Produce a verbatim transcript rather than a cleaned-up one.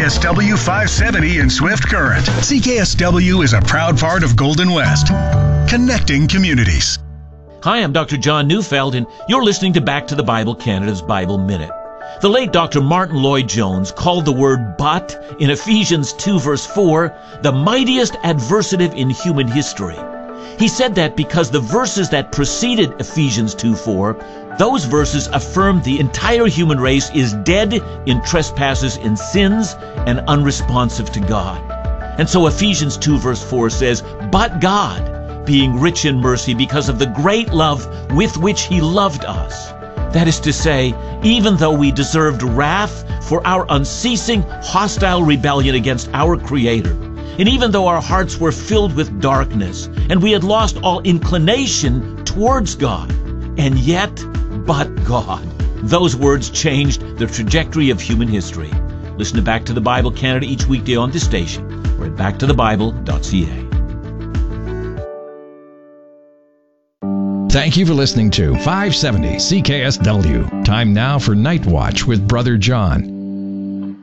S W five seventy in Swift Current. C K S W is a proud part of Golden West, connecting communities. Hi, I'm Doctor John Neufeld, and you're listening to Back to the Bible, Canada's Bible Minute. The late Doctor Martin Lloyd-Jones called the word but in Ephesians two verse four the mightiest adversative in human history. He said that because the verses that preceded Ephesians two four, those verses affirmed the entire human race is dead in trespasses and sins and unresponsive to God. And so Ephesians two verse four says, "But God, being rich in mercy because of the great love with which He loved us." That is to say, even though we deserved wrath for our unceasing hostile rebellion against our Creator, and even though our hearts were filled with darkness and we had lost all inclination towards God, and yet, but God. Those words changed the trajectory of human history. Listen to Back to the Bible Canada each weekday on this station or at back to the bible dot c a. Thank you for listening to five seventy C K S W. Time now for Night Watch with Brother John.